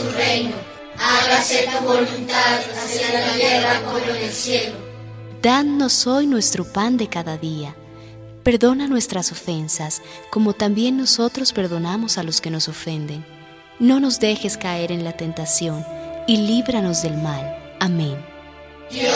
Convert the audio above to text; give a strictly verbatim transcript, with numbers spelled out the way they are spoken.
su reino. Hágase tu voluntad, así en la tierra como en el cielo. Danos hoy nuestro pan de cada día. Perdona nuestras ofensas, como también nosotros perdonamos a los que nos ofenden. No nos dejes caer en la tentación, y líbranos del mal. Amén.